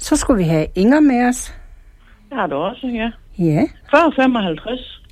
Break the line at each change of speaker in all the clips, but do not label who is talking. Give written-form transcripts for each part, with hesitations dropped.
Så skulle vi have Inger med os.
Det har du også, ja.
Ja.
40,55.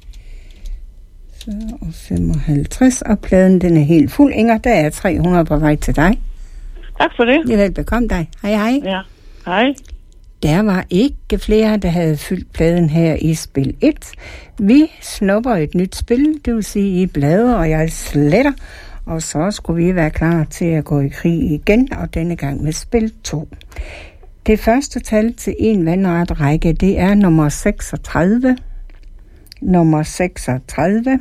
55, og pladen den er helt fuld. Inger, der er 300 på vej til dig.
Tak for det.
Det er velbekomme dig. Hej hej.
Ja, hej.
Der var ikke flere, der havde fyldt pladen her i spil 1. Vi snupper et nyt spil, det vil sige i blader, og jeg sletter. Og så skulle vi være klar til at gå i krig igen, og denne gang med spil 2. Det første tal til en vandret række, det er nummer 36. Nummer 36.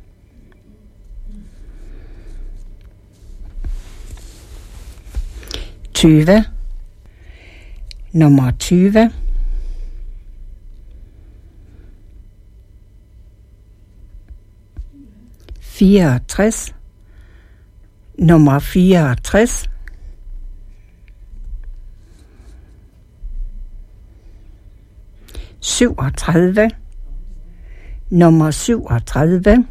20. Nummer 20. 64. Nummer 64. 37. Nummer 37.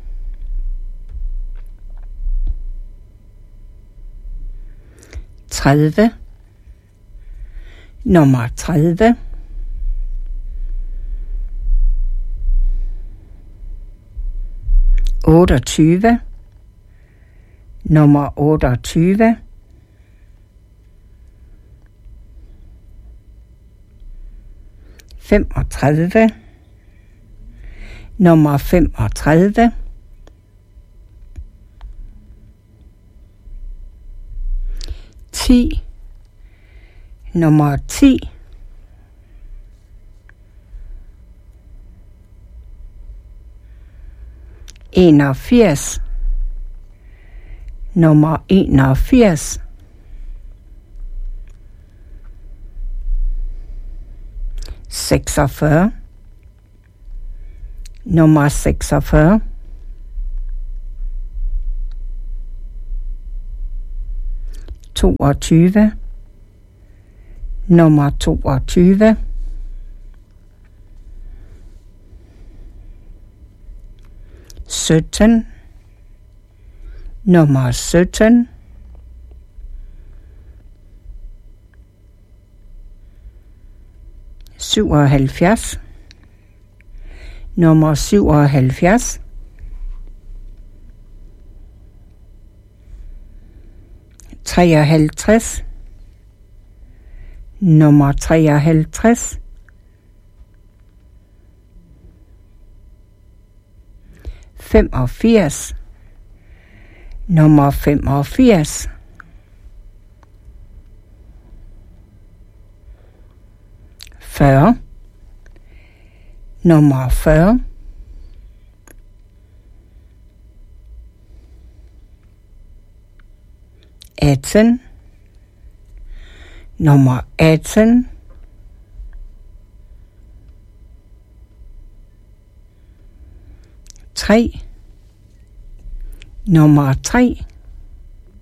30. Nummer 30. 28. Nummer 28. 35. Nummer 35. 10. Nummer 10. 81. Nummer 81. 46. Nummer 46. 22. Nummer 22. 17. Nummer 17. 77. Nummer 77. 53. Nummer 53. 85. Nummer 85. 40. Nummer 40. 18. Nummer 18. 3. Nummer 3.